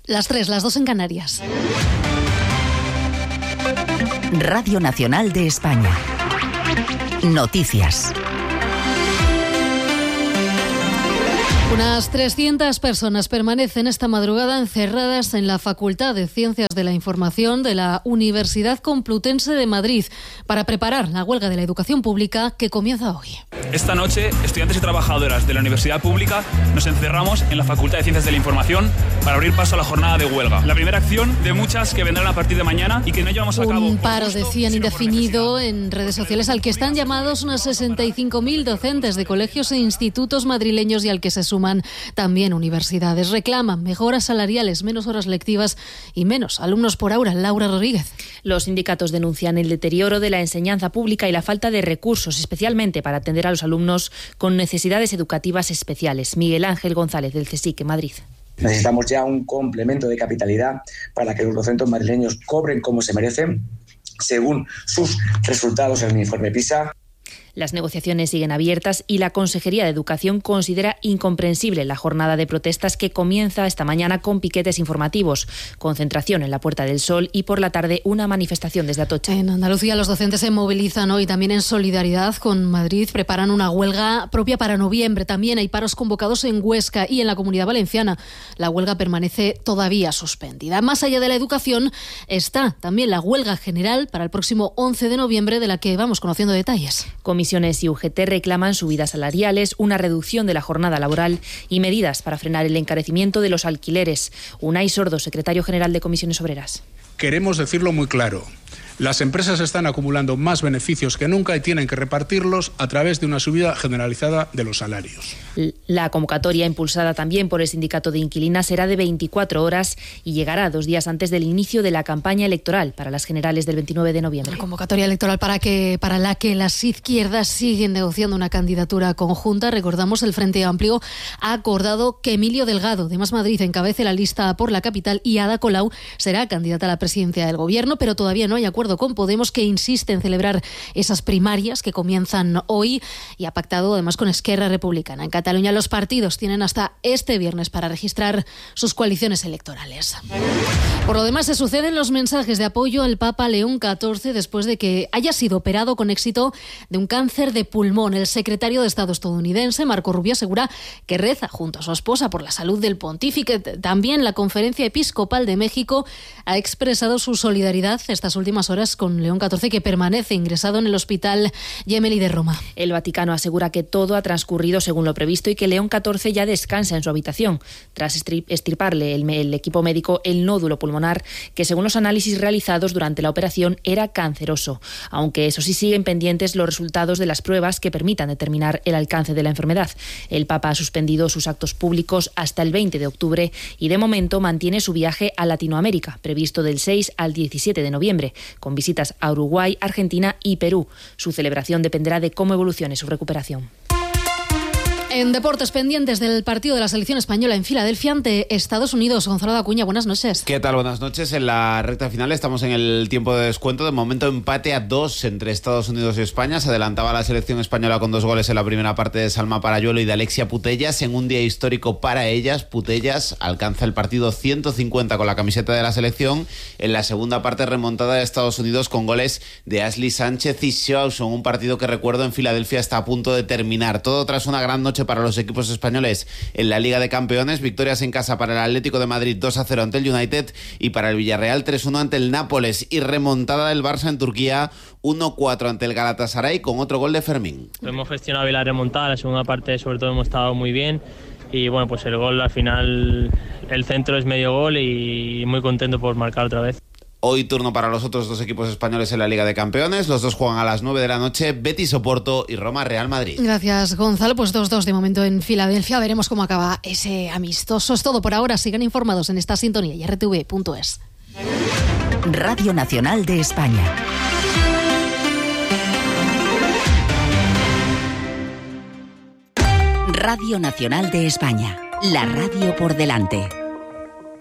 Las 3, las 2 en Canarias. Radio Nacional de España. Noticias. Unas 300 personas permanecen esta madrugada encerradas en la Facultad de Ciencias de la Información de la Universidad Complutense de Madrid para preparar la huelga de la educación pública que comienza hoy. Esta noche, estudiantes y trabajadoras de la Universidad Pública nos encerramos en la Facultad de Ciencias de la Información para abrir paso a la jornada de huelga. La primera acción de muchas que vendrán a partir de mañana y que no llevamos a cabo. Un paro, decían, indefinido en redes sociales al que están llamados unos 65.000 docentes de colegios e institutos madrileños y al que se suman también universidades. Reclaman mejoras salariales, menos horas lectivas y menos alumnos por aula. Laura Rodríguez. Los sindicatos denuncian el deterioro de la enseñanza pública y la falta de recursos, especialmente para atender a los alumnos con necesidades educativas especiales. Miguel Ángel González, del CSIC, Madrid. Necesitamos ya un complemento de capitalidad para que los docentes madrileños cobren como se merecen, según sus resultados en el informe PISA. Las negociaciones siguen abiertas y la Consejería de Educación considera incomprensible la jornada de protestas que comienza esta mañana con piquetes informativos, concentración en la Puerta del Sol y por la tarde una manifestación desde Atocha. En Andalucía los docentes se movilizan hoy también en solidaridad con Madrid, preparan una huelga propia para noviembre. También hay paros convocados en Huesca y en la Comunidad Valenciana. La huelga permanece todavía suspendida. Más allá de la educación está también la huelga general para el próximo 11 de noviembre de la que vamos conociendo detalles. Comisiones y UGT reclaman subidas salariales, una reducción de la jornada laboral y medidas para frenar el encarecimiento de los alquileres. Unai Sordo, secretario general de Comisiones Obreras. Queremos decirlo muy claro. Las empresas están acumulando más beneficios que nunca y tienen que repartirlos a través de una subida generalizada de los salarios. La convocatoria, impulsada también por el Sindicato de Inquilinas, será de 24 horas y llegará 2 días antes del inicio de la campaña electoral para las generales del 29 de noviembre. La convocatoria electoral para la que las izquierdas siguen negociando una candidatura conjunta. Recordamos, el Frente Amplio ha acordado que Emilio Delgado, de Más Madrid, encabece la lista por la capital y Ada Colau será candidata a la presidencia del Gobierno, pero todavía no hay acuerdo con Podemos, que insiste en celebrar esas primarias que comienzan hoy y ha pactado además con Esquerra Republicana. En Cataluña los partidos tienen hasta este viernes para registrar sus coaliciones electorales. Por lo demás, se suceden los mensajes de apoyo al Papa León XIV después de que haya sido operado con éxito de un cáncer de pulmón. El secretario de Estado estadounidense, Marco Rubio, asegura que reza junto a su esposa por la salud del pontífice. También la Conferencia Episcopal de México ha expresado su solidaridad estas últimas horas con León XIV, que permanece ingresado en el Hospital Gemelli de Roma. El Vaticano asegura que todo ha transcurrido según lo previsto y que León XIV ya descansa en su habitación, tras extirparle el equipo médico el nódulo pulmonar, que según los análisis realizados durante la operación era canceroso, aunque eso sí siguen pendientes los resultados de las pruebas que permitan determinar el alcance de la enfermedad. El Papa ha suspendido sus actos públicos hasta el 20 de octubre y de momento mantiene su viaje a Latinoamérica, previsto del 6 al 17 de noviembre, con visitas a Uruguay, Argentina y Perú. Su celebración dependerá de cómo evolucione su recuperación. En deportes, pendientes del partido de la selección española en Filadelfia ante Estados Unidos. Gonzalo de Acuña, buenas noches. ¿Qué tal? Buenas noches. En la recta final estamos en el tiempo de descuento. De momento empate a 2 entre Estados Unidos y España. Se adelantaba la selección española con 2 goles en la primera parte de Salma Parayuelo y de Alexia Putellas. En un día histórico para ellas, Putellas alcanza el partido 150 con la camiseta de la selección. En la segunda parte, remontada de Estados Unidos con goles de Ashley Sánchez y Shawson. Un partido que, recuerdo, en Filadelfia está a punto de terminar. Todo tras una gran noche para los equipos españoles en la Liga de Campeones. Victorias en casa para el Atlético de Madrid 2-0 ante el United y para el Villarreal 3-1 ante el Nápoles, y remontada del Barça en Turquía 1-4 ante el Galatasaray con otro gol de Fermín. Hemos gestionado bien la remontada, la segunda parte sobre todo hemos estado muy bien y bueno, pues el gol al final, el centro es medio gol y muy contento por marcar otra vez. Hoy turno para los otros 2 equipos españoles en la Liga de Campeones. Los 2 juegan a las 9 de la noche, Betis Oporto y Roma Real Madrid. Gracias, Gonzalo. Pues 2-2 de momento en Filadelfia. Veremos cómo acaba ese amistoso. Es todo por ahora. Sigan informados en esta sintonía y rtv.es. Radio Nacional de España. Radio Nacional de España. La radio por delante.